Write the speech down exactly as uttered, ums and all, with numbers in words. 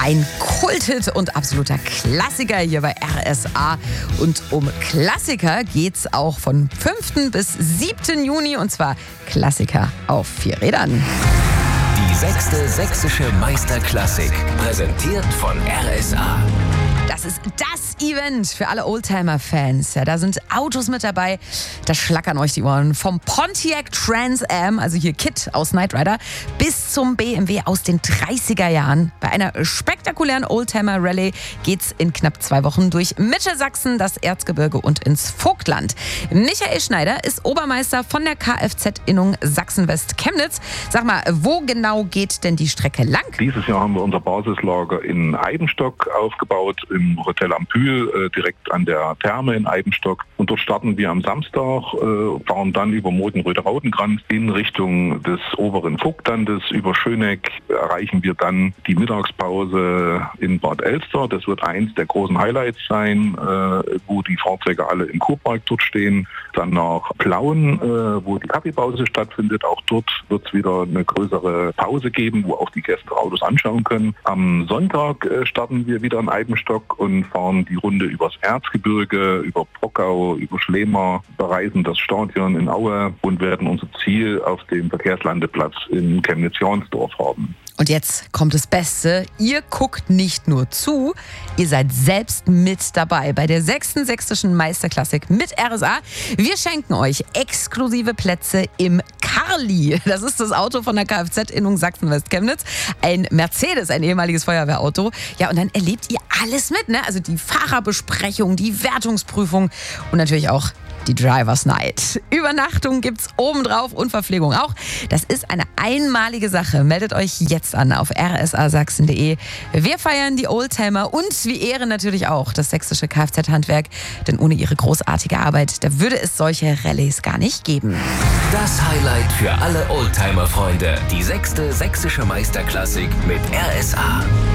Ein Kulthit und absoluter Klassiker hier bei R S A. Und um Klassiker geht's auch von fünften bis siebten Juni. Und zwar Klassiker auf vier Rädern. Die sechste sächsische Meisterklassik, präsentiert von R S A. Das ist das Event für alle Oldtimer-Fans. Ja, da sind Autos mit dabei, da schlackern euch die Ohren. Vom Pontiac Trans Am, also hier Kit aus Knight Rider, bis zum B M W aus den dreißiger Jahren. Bei einer spektakulären Oldtimer-Rallye geht's in knapp zwei Wochen durch Mittelsachsen, das Erzgebirge und ins Vogtland. Michael Schneider ist Obermeister von der Kfz-Innung Sachsen-West-Chemnitz. Sag mal, wo genau geht denn die Strecke lang? Dieses Jahr haben wir unser Basislager in Eibenstock aufgebaut, im Hotel Ampühl, äh, direkt an der Therme in Eibenstock. Und dort starten wir am Samstag, äh, fahren dann über Modenröder-Rautenkranz in Richtung des oberen Vogtlandes. Über Schöneck erreichen wir dann die Mittagspause in Bad Elster. Das wird eins der großen Highlights sein, äh, wo die Fahrzeuge alle im Kurpark dort stehen. Dann nach Plauen, äh, wo die Kaffeepause stattfindet. Auch dort wird es wieder eine größere Pause geben, wo auch die Gäste Autos anschauen können. Am Sonntag äh, starten wir wieder in Eibenstock und fahren die Runde übers Erzgebirge, über Brockau, über Schlema, bereisen das Stadion in Aue und werden unser Ziel auf dem Verkehrslandeplatz in Chemnitz-Jornsdorf haben. Und jetzt kommt das Beste. Ihr guckt nicht nur zu, ihr seid selbst mit dabei bei der sechsten sächsischen Meisterklassik mit R S A. Wir schenken euch exklusive Plätze im Carli. Das ist das Auto von der Kfz-Innung Sachsen-West-Chemnitz. Ein Mercedes, ein ehemaliges Feuerwehrauto. Ja, und dann erlebt ihr alles mit, ne? Also die Fahrerbesprechung, die Wertungsprüfung und natürlich auch die Drivers Night. Übernachtung gibt's obendrauf und Verpflegung auch. Das ist eine einmalige Sache. Meldet euch jetzt an auf r s a sachsen punkt d e. Wir feiern die Oldtimer und wir ehren natürlich auch das sächsische Kfz-Handwerk. Denn ohne ihre großartige Arbeit, da würde es solche Rallyes gar nicht geben. Das Highlight für alle Oldtimer-Freunde. Die sechste sächsische Meisterklassik mit R S A.